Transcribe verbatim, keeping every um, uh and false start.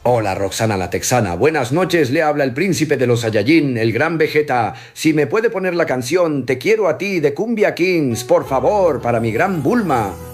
Hola, Roxana la Texana. Buenas noches, le habla el príncipe de los Saiyajin, el gran Vegeta. Si me puede poner la canción Te quiero a ti de Cumbia Kings, por favor, para mi gran Bulma.